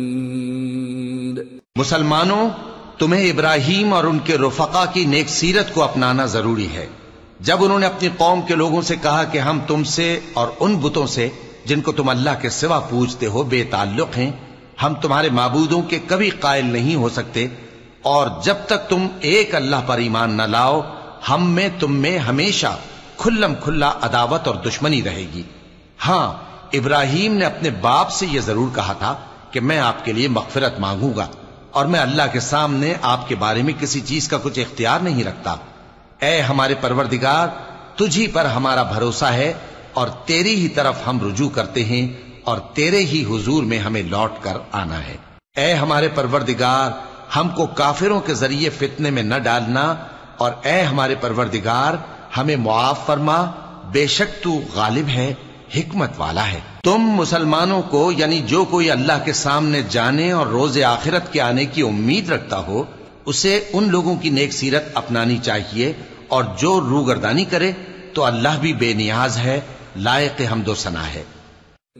مسلمانوں، تمہیں ابراہیم اور ان کے رفقا کی نیک سیرت کو اپنانا ضروری ہے۔ جب انہوں نے اپنی قوم کے لوگوں سے کہا کہ ہم تم سے اور ان بتوں سے جن کو تم اللہ کے سوا پوجتے ہو بے تعلق ہیں، ہم تمہارے معبودوں کے کبھی قائل نہیں ہو سکتے، اور جب تک تم ایک اللہ پر ایمان نہ لاؤ ہم میں تم میں ہمیشہ کھلم کھلا عداوت اور دشمنی رہے گی۔ ہاں، ابراہیم نے اپنے باپ سے یہ ضرور کہا تھا کہ میں آپ کے لیے مغفرت مانگوں گا، اور میں اللہ کے سامنے آپ کے بارے میں کسی چیز کا کچھ اختیار نہیں رکھتا۔ اے ہمارے پروردگار، تجھی پر ہمارا بھروسہ ہے اور تیری ہی طرف ہم رجوع کرتے ہیں، اور تیرے ہی حضور میں ہمیں لوٹ کر آنا ہے۔ اے ہمارے پروردگار، ہم کو کافروں کے ذریعے فتنے میں نہ ڈالنا، اور اے ہمارے پروردگار ہمیں معاف فرما، بے شک تو غالب ہے، حکمت والا ہے۔ تم مسلمانوں کو، یعنی جو کوئی اللہ کے سامنے جانے اور روز آخرت کے آنے کی امید رکھتا ہو، اسے ان لوگوں کی نیک سیرت اپنانی چاہیے، اور جو روگردانی کرے تو اللہ بھی بے نیاز ہے، لائق حمد و ثنا ہے۔